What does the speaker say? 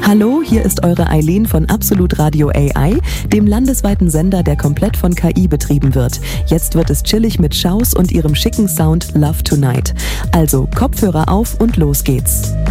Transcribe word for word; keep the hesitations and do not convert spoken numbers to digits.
Hallo, hier ist eure Eileen von Absolut Radio A I, dem landesweiten Sender, der komplett von K I betrieben wird. Jetzt wird es chillig mit Schaus und ihrem schicken Sound Love Tonight. Also Kopfhörer auf und los geht's.